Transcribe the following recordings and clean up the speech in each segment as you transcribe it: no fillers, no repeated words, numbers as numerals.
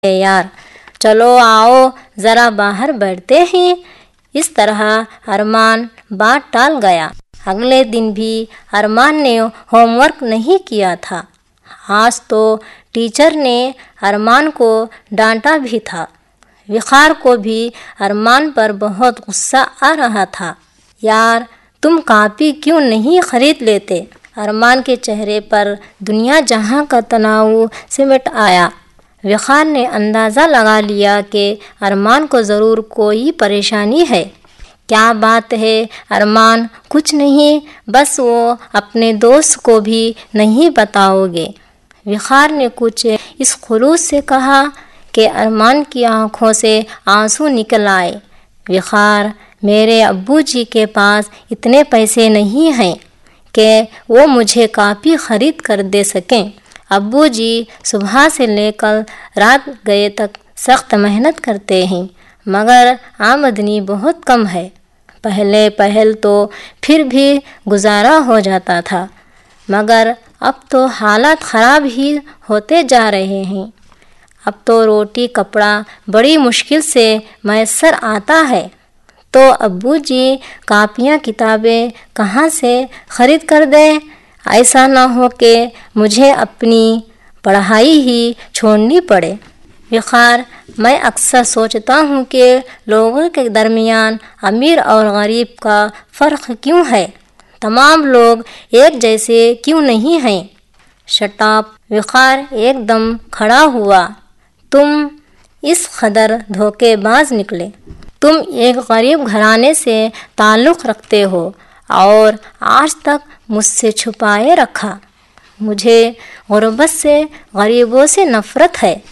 یار چلو آؤ ذرا باہر بیٹھتے ہیں۔ اس طرح ارمان بات ٹال گیا۔ اگلے دن بھی ارمان نے ہوم ورک نہیں کیا تھا۔ آج تو ٹیچر نے ارمان کو ڈانٹا بھی تھا۔ وقار کو بھی ارمان پر بہت غصہ آ رہا تھا۔ یار تم کاپی کیوں نہیں خرید لیتے؟ ارمان کے چہرے پر دنیا جہاں کا تناؤ سمٹ آیا۔ وقار نے اندازہ لگا لیا کہ ارمان کو ضرور کوئی پریشانی ہے۔ کیا بات ہے ارمان؟ کچھ نہیں، بس وہ اپنے دوست کو بھی نہیں بتاؤ گے؟ وقار نے کچھ اس خلوص سے کہا کہ ارمان کی آنکھوں سے آنسو نکل آئے۔ وقار، میرے ابو جی کے پاس اتنے پیسے نہیں ہیں کہ وہ مجھے کاپی خرید کر دے سکیں۔ ابو جی صبح سے لے کر رات گئے تک سخت محنت کرتے ہیں، مگر آمدنی بہت کم ہے۔ پہل تو پھر بھی گزارا ہو جاتا تھا، مگر اب تو حالات خراب ہی ہوتے جا رہے ہیں۔ اب تو روٹی کپڑا بڑی مشکل سے میسر آتا ہے، تو ابو جی کاپیاں کتابیں کہاں سے خرید کر دیں؟ ایسا نہ ہو کہ مجھے اپنی پڑھائی ہی چھوڑنی پڑے۔ وقار، میں اکثر سوچتا ہوں کہ لوگوں کے درمیان امیر اور غریب کا فرق کیوں ہے؟ تمام لوگ ایک جیسے کیوں نہیں ہیں؟ Shut up! وقار ایک دم کھڑا ہوا۔ تم اس قدر دھوکے باز نکلے۔ تم ایک غریب گھرانے سے تعلق رکھتے ہو اور آج تک مجھ سے چھپائے رکھا۔ مجھے غربت سے، غریبوں سے نفرت ہے۔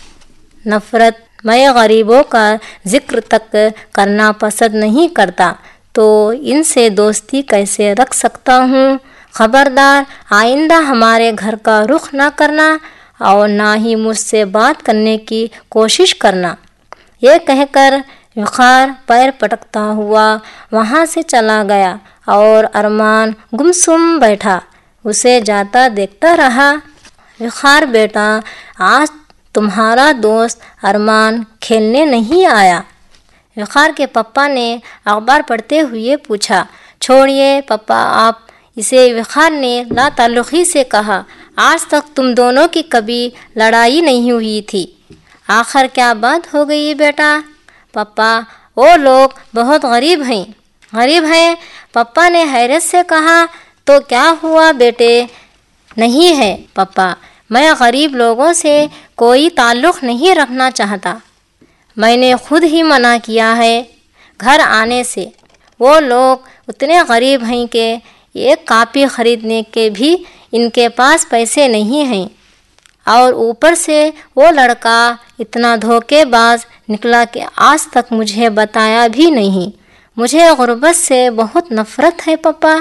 میں غریبوں کا ذکر تک کرنا پسند نہیں کرتا، تو ان سے دوستی کیسے رکھ سکتا ہوں؟ خبردار، آئندہ ہمارے گھر کا رخ نہ کرنا اور نہ ہی مجھ سے بات کرنے کی کوشش کرنا۔ یہ کہہ کر وقار پیر پٹکتا ہوا وہاں سے چلا گیا اور ارمان گمسم بیٹھا اسے جاتا دیکھتا رہا۔ وقار بیٹا، آج تمہارا دوست ارمان کھیلنے نہیں آیا؟ وقار کے پپا نے اخبار پڑھتے ہوئے پوچھا۔ چھوڑیے پپا آپ اسے، وقار نے لا تعلقی سے کہا۔ آج تک تم دونوں کی کبھی لڑائی نہیں ہوئی تھی، آخر کیا بات ہو گئی بیٹا؟ پپا، وہ لوگ بہت غریب ہیں۔ پپا نے حیرت سے کہا۔ تو کیا ہوا بیٹے؟ نہیں ہے پپا، میں غریب لوگوں سے کوئی تعلق نہیں رکھنا چاہتا۔ میں نے خود ہی منع کیا ہے گھر آنے سے۔ وہ لوگ اتنے غریب ہیں کہ ایک کاپی خریدنے کے بھی ان کے پاس پیسے نہیں ہیں، اور اوپر سے وہ لڑکا اتنا دھوکے باز نکلا کہ آج تک مجھے بتایا بھی نہیں۔ مجھے غربت سے بہت نفرت ہے پپا۔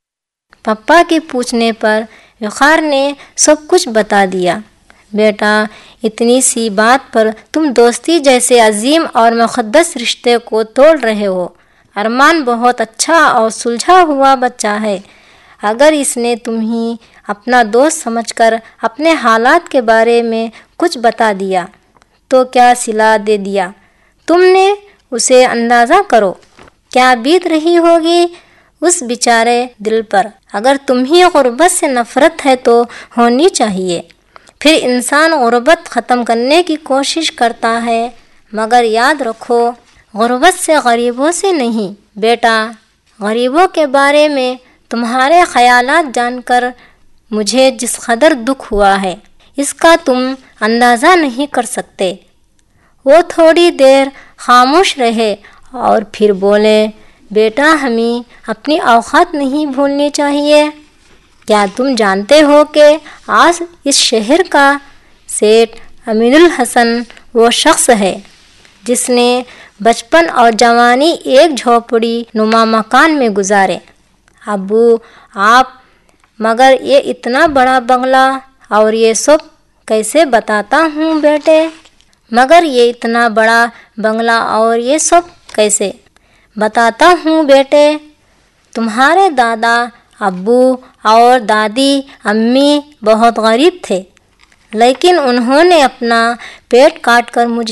پپا کے پوچھنے پر وقار نے سب کچھ بتا دیا۔ بیٹا، اتنی سی بات پر تم دوستی جیسے عظیم اور مقدس رشتے کو توڑ رہے ہو۔ ارمان بہت اچھا اور سلجھا ہوا بچہ ہے۔ اگر اس نے تمہیں اپنا دوست سمجھ کر اپنے حالات کے بارے میں کچھ بتا دیا تو کیا صلہ دے دیا تم نے اسے؟ اندازہ کرو کیا بیت رہی ہوگی اس بیچارے دل پر۔ اگر تمہیں غربت سے نفرت ہے تو ہونی چاہیے، پھر انسان غربت ختم کرنے کی کوشش کرتا ہے، مگر یاد رکھو غربت سے غریبوں سے نہیں۔ بیٹا، غریبوں کے بارے میں تمہارے خیالات جان کر مجھے جس قدر دکھ ہوا ہے اس کا تم اندازہ نہیں کر سکتے۔ وہ تھوڑی دیر خاموش رہے اور پھر بولے، بیٹا ہمیں اپنی اوقات نہیں بھولنی چاہیے۔ کیا تم جانتے ہو کہ آج اس شہر کا سیٹھ امین الحسن وہ شخص ہے جس نے بچپن اور جوانی ایک جھوپڑی نما مکان میں گزارے؟ ابو آپ، مگر یہ اتنا بڑا بنگلہ اور یہ سب کیسے؟ بتاتا ہوں بیٹے، مگر یہ اتنا بڑا بنگلہ اور یہ سب کیسے؟ بتاتا ہوں بیٹے۔ تمہارے دادا ابو اور دادی امی بہت غریب تھے، لیکن انہوں نے اپنا پیٹ کاٹ کر مجھے